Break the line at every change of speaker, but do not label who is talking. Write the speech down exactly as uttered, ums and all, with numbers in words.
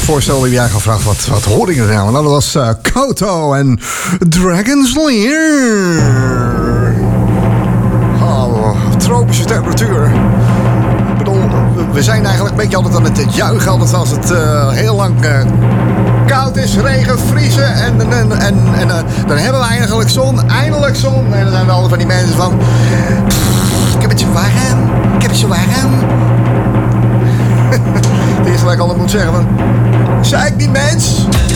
voorstel die jij gevraagd, wat, wat hoorde ik er nou? Nou, dat was uh, Koto en Dragon's Lair. Oh, tropische temperatuur. Ik bedoel, we zijn eigenlijk een beetje altijd aan het juichen, altijd als het uh, heel lang uh, koud is, regen, vriezen. En, en, en, en, en uh, dan hebben we eigenlijk zon, eindelijk zon. En dan zijn we altijd van die mensen van... Pff, ik heb het zo warm, ik heb het zo warm. Het eerste wat ik altijd moet zeggen van... Zei ik niet, mens?